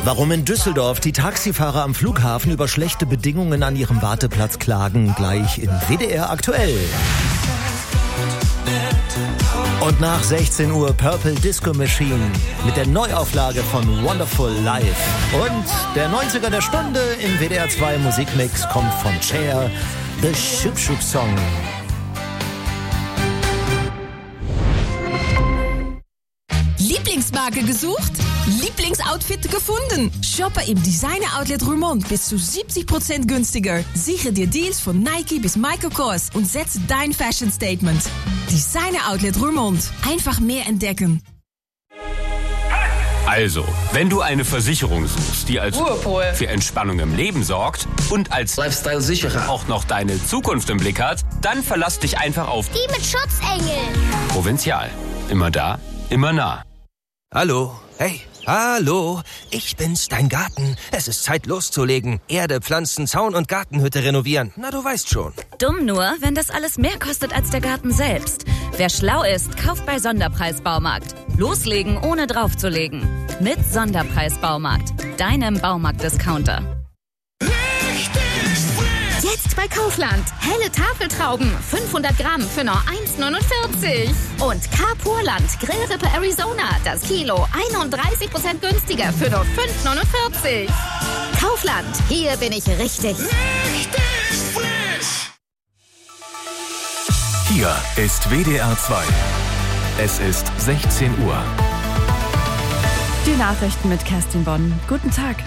Warum in Düsseldorf die Taxifahrer am Flughafen über schlechte Bedingungen an ihrem Warteplatz klagen, gleich in WDR aktuell. Und nach 16 Uhr Purple Disco Machine mit der Neuauflage von Wonderful Life. Und der 90er der Stunde im WDR 2 Musikmix kommt von Cher, The Shoop Shoop Song. Lieblingsmarke gesucht? Lieblingsoutfit gefunden? Shoppe im Designer Outlet Roermond bis zu 70% günstiger. Sichere dir Deals von Nike bis Michael Kors und setze dein Fashion Statement. Designer Outlet Roermond. Einfach mehr entdecken. Also, wenn du eine Versicherung suchst, die als Ruhepol für Entspannung im Leben sorgt und als Lifestyle-Sicherer auch noch deine Zukunft im Blick hat, dann verlass dich einfach auf Die mit Schutzengel. Provinzial. Immer da, immer nah. Hallo. Hey, hallo. Ich bin's, dein Garten. Es ist Zeit loszulegen. Erde, Pflanzen, Zaun und Gartenhütte renovieren. Na, du weißt schon. Dumm nur, wenn das alles mehr kostet als der Garten selbst. Wer schlau ist, kauft bei Sonderpreis Baumarkt. Loslegen, ohne draufzulegen. Mit Sonderpreis Baumarkt. Deinem Baumarkt-Discounter. Jetzt bei Kaufland. Helle Tafeltrauben, 500 Gramm für nur 1,49. Und Carpurland Grillrippe Arizona, das Kilo 31% günstiger für nur 5,49. Kaufland, hier bin ich richtig. Richtig frisch. Hier ist WDR 2. Es ist 16 Uhr. Die Nachrichten mit Kerstin Bonn. Guten Tag.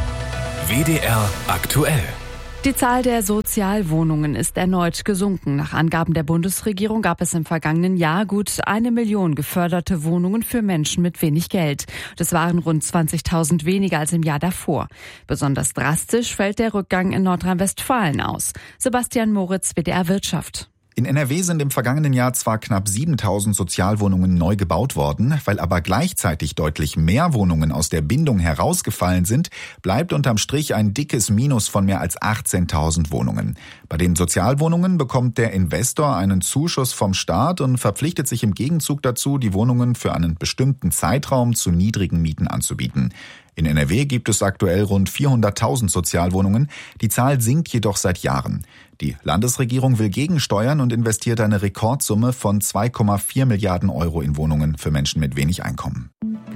WDR aktuell. Die Zahl der Sozialwohnungen ist erneut gesunken. Nach Angaben der Bundesregierung gab es im vergangenen Jahr gut 1 Million geförderte Wohnungen für Menschen mit wenig Geld. Das waren rund 20.000 weniger als im Jahr davor. Besonders drastisch fällt der Rückgang in Nordrhein-Westfalen aus. Sebastian Moritz, WDR Wirtschaft. In NRW sind im vergangenen Jahr zwar knapp 7.000 Sozialwohnungen neu gebaut worden, weil aber gleichzeitig deutlich mehr Wohnungen aus der Bindung herausgefallen sind, bleibt unterm Strich ein dickes Minus von mehr als 18.000 Wohnungen. Bei den Sozialwohnungen bekommt der Investor einen Zuschuss vom Staat und verpflichtet sich im Gegenzug dazu, die Wohnungen für einen bestimmten Zeitraum zu niedrigen Mieten anzubieten. In NRW gibt es aktuell rund 400.000 Sozialwohnungen. Die Zahl sinkt jedoch seit Jahren. Die Landesregierung will gegensteuern und investiert eine Rekordsumme von 2,4 Milliarden Euro in Wohnungen für Menschen mit wenig Einkommen.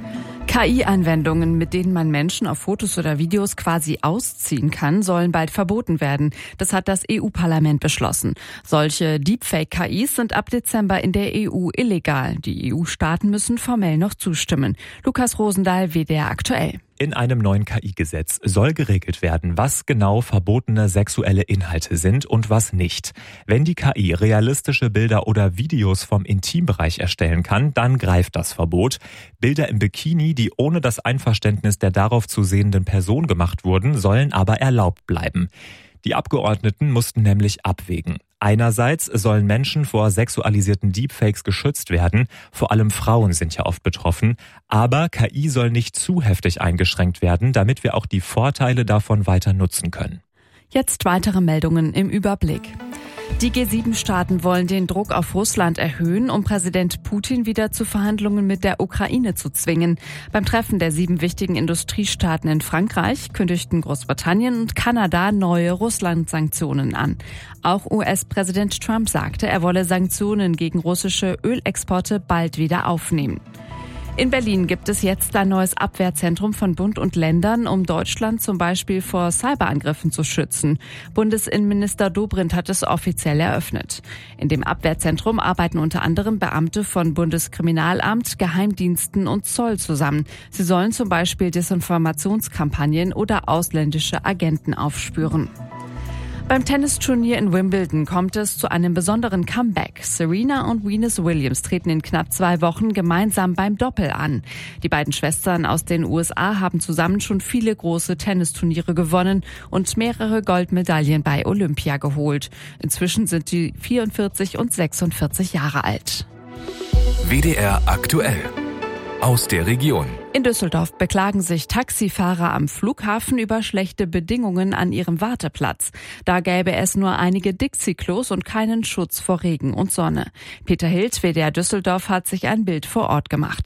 KI-Anwendungen, mit denen man Menschen auf Fotos oder Videos quasi ausziehen kann, sollen bald verboten werden. Das hat das EU-Parlament beschlossen. Solche Deepfake-KIs sind ab Dezember in der EU illegal. Die EU-Staaten müssen formell noch zustimmen. Lukas Rosendahl, WDR aktuell. In einem neuen KI-Gesetz soll geregelt werden, was genau verbotene sexuelle Inhalte sind und was nicht. Wenn die KI realistische Bilder oder Videos vom Intimbereich erstellen kann, dann greift das Verbot. Bilder im Bikini, die ohne das Einverständnis der darauf zu sehenden Person gemacht wurden, sollen aber erlaubt bleiben. Die Abgeordneten mussten nämlich abwägen. Einerseits sollen Menschen vor sexualisierten Deepfakes geschützt werden, vor allem Frauen sind ja oft betroffen, aber KI soll nicht zu heftig eingeschränkt werden, damit wir auch die Vorteile davon weiter nutzen können. Jetzt weitere Meldungen im Überblick. Die G7-Staaten wollen den Druck auf Russland erhöhen, um Präsident Putin wieder zu Verhandlungen mit der Ukraine zu zwingen. Beim Treffen der 7 wichtigen Industriestaaten in Frankreich kündigten Großbritannien und Kanada neue Russland-Sanktionen an. Auch US-Präsident Trump sagte, er wolle Sanktionen gegen russische Ölexporte bald wieder aufnehmen. In Berlin gibt es jetzt ein neues Abwehrzentrum von Bund und Ländern, um Deutschland zum Beispiel vor Cyberangriffen zu schützen. Bundesinnenminister Dobrindt hat es offiziell eröffnet. In dem Abwehrzentrum arbeiten unter anderem Beamte von Bundeskriminalamt, Geheimdiensten und Zoll zusammen. Sie sollen zum Beispiel Desinformationskampagnen oder ausländische Agenten aufspüren. Beim Tennisturnier in Wimbledon kommt es zu einem besonderen Comeback. Serena und Venus Williams treten in knapp 2 Wochen gemeinsam beim Doppel an. Die beiden Schwestern aus den USA haben zusammen schon viele große Tennisturniere gewonnen und mehrere Goldmedaillen bei Olympia geholt. Inzwischen sind sie 44 und 46 Jahre alt. WDR aktuell. Aus der Region. In Düsseldorf beklagen sich Taxifahrer am Flughafen über schlechte Bedingungen an ihrem Warteplatz. Da gäbe es nur einige Dixie-Klos und keinen Schutz vor Regen und Sonne. Peter Hild, WDR Düsseldorf, hat sich ein Bild vor Ort gemacht.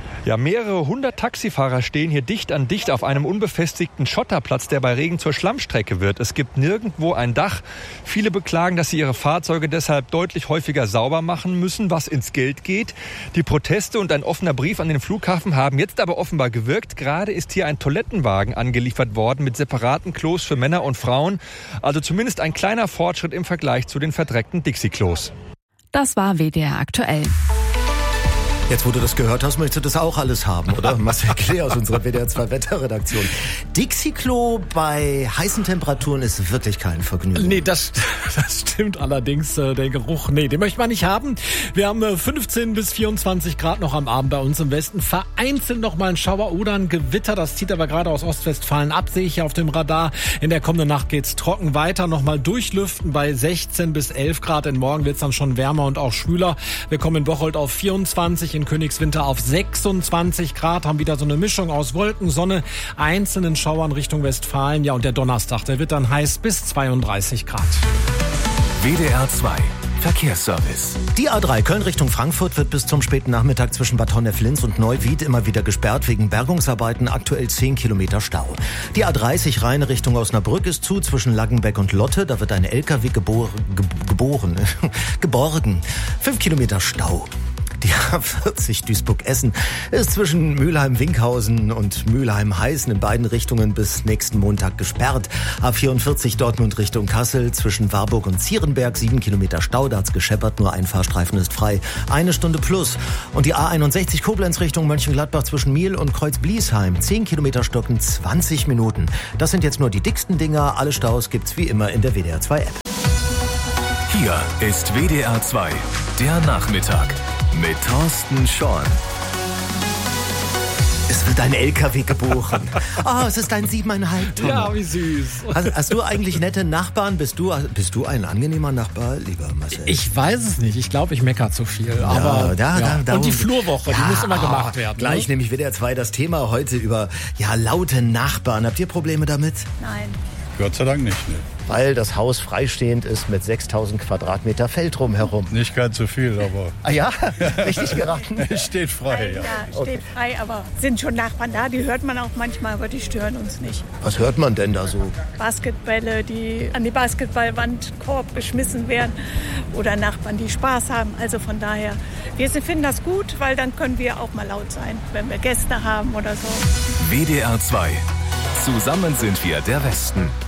Ja, mehrere hundert Taxifahrer stehen hier dicht an dicht auf einem unbefestigten Schotterplatz, der bei Regen zur Schlammstrecke wird. Es gibt nirgendwo ein Dach. Viele beklagen, dass sie ihre Fahrzeuge deshalb deutlich häufiger sauber machen müssen, was ins Geld geht. Die Proteste und ein offener Brief an den Flughafen haben jetzt aber offenbar gewirkt. Gerade ist hier ein Toilettenwagen angeliefert worden mit separaten Klos für Männer und Frauen. Also zumindest ein kleiner Fortschritt im Vergleich zu den verdreckten Dixie-Klos. Das war WDR aktuell. Jetzt, wo du das gehört hast, möchtest du das auch alles haben, oder? Marcel Klee aus unserer WDR 2 Wetterredaktion. Dixie-Klo bei heißen Temperaturen ist wirklich kein Vergnügen. Nee, das stimmt allerdings. Der Geruch, den möchte man nicht haben. Wir haben 15 bis 24 Grad noch am Abend bei uns im Westen. Vereinzelt noch mal ein Schauer oder ein Gewitter. Das zieht aber gerade aus Ostwestfalen ab, sehe ich ja auf dem Radar. In der kommenden Nacht geht's trocken weiter. Noch mal durchlüften bei 16 bis 11 Grad. Denn morgen wird's dann schon wärmer und auch schwüler. Wir kommen in Bocholt auf 24, in Königswinter auf 26 Grad, haben wieder so eine Mischung aus Wolken, Sonne, einzelnen Schauern Richtung Westfalen. Ja, und der Donnerstag, der wird dann heiß bis 32 Grad. WDR 2 Verkehrsservice. Die A3 Köln Richtung Frankfurt wird bis zum späten Nachmittag zwischen Bad Honnef-Linz und Neuwied immer wieder gesperrt wegen Bergungsarbeiten, aktuell 10 Kilometer Stau. Die A30 Rhein Richtung Osnabrück ist zu zwischen Laggenbeck und Lotte, da wird ein LKW geborgen. 5 Kilometer Stau. Die A40 Duisburg-Essen ist zwischen Mülheim-Winkhausen und Mülheim-Heißen in beiden Richtungen bis nächsten Montag gesperrt. A44 Dortmund Richtung Kassel zwischen Warburg und Zierenberg 7 Kilometer Stau, da hat's gescheppert, nur ein Fahrstreifen ist frei. 1 Stunde plus. Und die A61 Koblenz Richtung Mönchengladbach zwischen Miel und Kreuz-Bliesheim 10 Kilometer stocken 20 Minuten. Das sind jetzt nur die dicksten Dinger. Alle Staus gibt's wie immer in der WDR 2 App. Hier ist WDR 2, der Nachmittag. Mit Thorsten Schorn. Es wird ein LKW geboren. Es ist ein 7,5 Tonnen. Ja, wie süß. Hast du eigentlich nette Nachbarn? Bist du ein angenehmer Nachbar, lieber Marcel? Ich weiß es nicht. Ich glaube, ich meckere zu viel. Aber und die Flurwoche, die muss immer gemacht werden. Gleich nämlich WDR 2 das Thema heute über laute Nachbarn. Habt ihr Probleme damit? Nein. Gott sei Dank nicht, ne? Weil das Haus freistehend ist mit 6000 Quadratmeter Feld drumherum. Nicht ganz so viel, aber... Ah ja? Richtig geraten? Es steht frei, ja. Ja, steht frei, aber sind schon Nachbarn da, die hört man auch manchmal, aber die stören uns nicht. Was hört man denn da so? Basketbälle, die an die Basketballwand Korb geschmissen werden oder Nachbarn, die Spaß haben. Also von daher, wir finden das gut, weil dann können wir auch mal laut sein, wenn wir Gäste haben oder so. WDR 2. Zusammen sind wir der Westen.